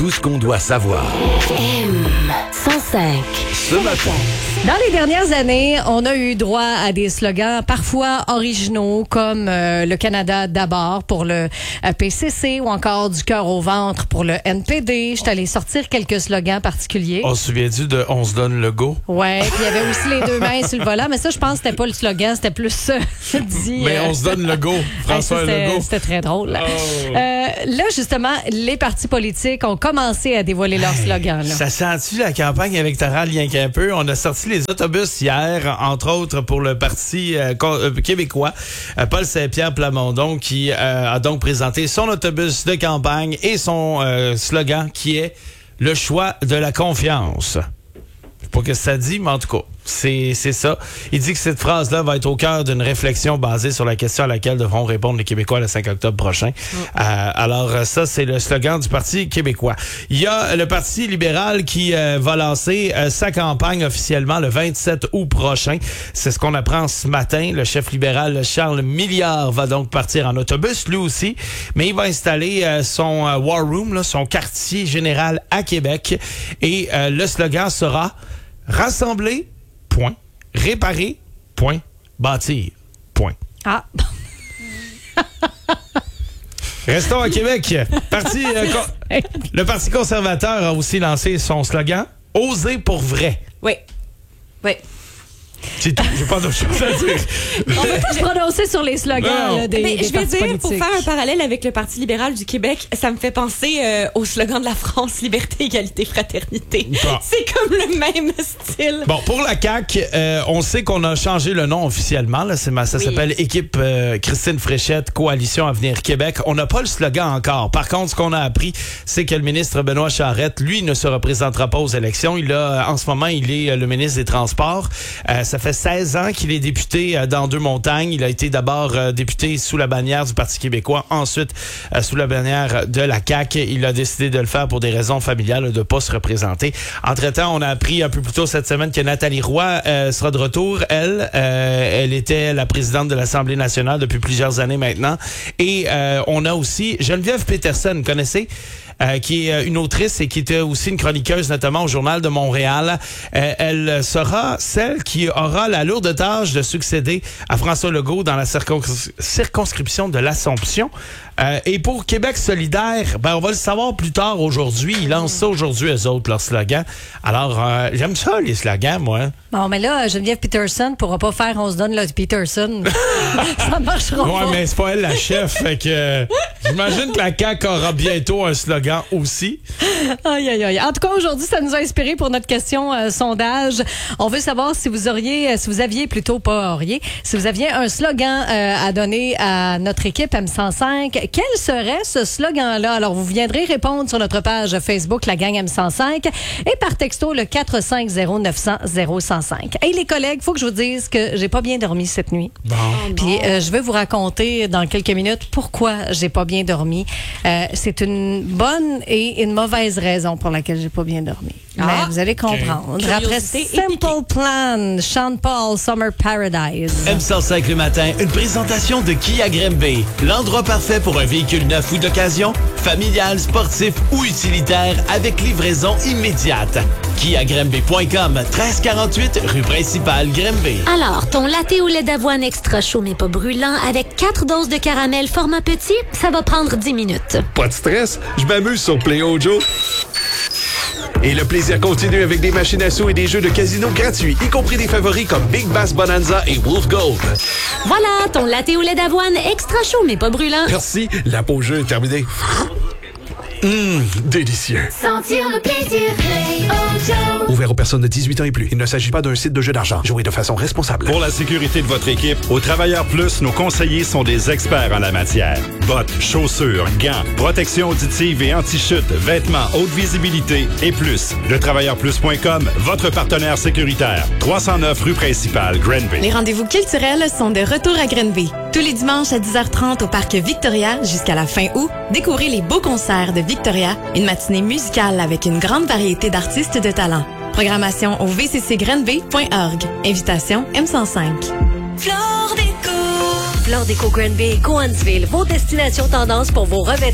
tout ce qu'on doit savoir. M105. Ce matin. Dans les dernières années, on a eu droit à des slogans parfois originaux comme le Canada d'abord pour le PCC ou encore du cœur au ventre pour le NPD. Je suis allée sortir quelques slogans particuliers. On se souvient-tu de On se donne le go? Ouais, puis il y avait aussi les deux mains sur le volant, mais ça, je pense que c'était pas le slogan, c'était plus dit. Mais on se donne le go, François Legault. C'était très drôle. Oh. Là, justement, les partis politiques ont commencé à dévoiler leurs slogans. Là. Ça sent-tu la campagne électorale rien qu'un peu? On a sorti les autobus hier, entre autres pour le Parti québécois. Paul Saint-Pierre Plamondon qui a donc présenté son autobus de campagne et son slogan qui est « Le choix de la confiance ». Je sais pas ce que ça dit, mais en tout cas, c'est ça. Il dit que cette phrase-là va être au cœur d'une réflexion basée sur la question à laquelle devront répondre les Québécois le 5 octobre prochain. Alors ça, c'est le slogan du Parti québécois. Il y a le Parti libéral qui va lancer sa campagne officiellement le 27 août prochain. C'est ce qu'on apprend ce matin. Le chef libéral Charles Milliard va donc partir en autobus, lui aussi, mais il va installer son War Room, là, son quartier général à Québec. Et le slogan sera « Rassembler ». Point. Réparer. Point. Bâtir. Point. Ah. Restons à Québec. Le Parti conservateur a aussi lancé son slogan « Oser pour vrai ». Oui. Oui. C'est tout. J'ai pas d'autre chose à dire. On va pas se prononcer sur les slogans là, des je vais partis dire, politiques. pour faire un parallèle avec le Parti libéral du Québec, ça me fait penser au slogan de la France, liberté, égalité, fraternité. Bon. C'est comme le même style. Bon, pour la CAQ, on sait qu'on a changé le nom officiellement. Là. Ça s'appelle Équipe Christine Fréchette, Coalition Avenir Québec. On n'a pas le slogan encore. Par contre, ce qu'on a appris, c'est que le ministre Benoît Charette, lui, ne se représentera pas aux élections. En ce moment, il est le ministre des Transports. Ça fait 16 ans qu'il est député dans Deux-Montagnes. Il a été d'abord député sous la bannière du Parti québécois, ensuite sous la bannière de la CAQ. Il a décidé de le faire pour des raisons familiales, de ne pas se représenter. Entre-temps, on a appris un peu plus tôt cette semaine que Nathalie Roy sera de retour. Elle était la présidente de l'Assemblée nationale depuis plusieurs années maintenant. Et on a aussi Geneviève Peterson, connaissez? Qui est une autrice et qui était aussi une chroniqueuse, notamment au Journal de Montréal. Elle sera celle qui aura la lourde tâche de succéder à François Legault dans la circonscription de l'Assomption. Et pour Québec solidaire, on va le savoir plus tard aujourd'hui. Ils lancent ça aujourd'hui, eux autres, leur slogan. Alors, j'aime ça, les slogans, moi. Bon, mais là, Geneviève Peterson pourra pas faire On se donne le Peterson. Ça marchera pas. Ouais, mais c'est pas elle la chef. Fait que j'imagine que la CAQ aura bientôt un slogan aussi. Aïe, aïe, aïe. En tout cas, aujourd'hui, ça nous a inspiré pour notre question sondage. On veut savoir si vous aviez un slogan à donner à notre équipe M105. Quel serait ce slogan-là? Alors, vous viendrez répondre sur notre page Facebook, la gang M105, et par texto, le 450-900-0105. Hey, les collègues, faut que je vous dise que j'ai pas bien dormi cette nuit. Bon. Puis, je vais vous raconter dans quelques minutes pourquoi j'ai pas bien dormi. C'est une bonne et une mauvaise raison pour laquelle j'ai pas bien dormi. Mais vous allez comprendre. Okay. Après Simple Plan, Sean Paul, Summer Paradise. M105 le matin, une présentation de Kia Grimby. L'endroit parfait pour un véhicule neuf ou d'occasion, familial, sportif ou utilitaire avec livraison immédiate. KiaGrimby.com, 1348 rue principale Grimby. Alors, ton latte au lait d'avoine extra chaud mais pas brûlant avec 4 doses de caramel format petit, ça va prendre 10 minutes. Pas de stress, je m'amuse sur Play Ojo. Et le plaisir continue avec des machines à sous et des jeux de casino gratuits, y compris des favoris comme Big Bass Bonanza et Wolf Gold. Voilà, ton latte au lait d'avoine extra chaud mais pas brûlant. Merci, la pause jeu est terminée. Délicieux. Sentir le plaisir, Play Ojo. Ouvert aux personnes de 18 ans et plus. Il ne s'agit pas d'un site de jeu d'argent. Jouez de façon responsable. Pour la sécurité de votre équipe, au Travailleurs Plus, nos conseillers sont des experts en la matière. Bottes, chaussures, gants, protection auditive et anti-chute, vêtements, haute visibilité et plus. LeTravailleurPlus.com, votre partenaire sécuritaire. 309 rue principale, Granby. Les rendez-vous culturels sont de retour à Granby. Tous les dimanches à 10h30 au Parc Victoria jusqu'à la fin août, découvrez les beaux concerts de Victoria, une matinée musicale avec une grande variété d'artistes de talent. Programmation au vccgranby.org. Invitation M105. Flore Déco Granby et Cowansville, vos destinations tendances pour vos revêtements.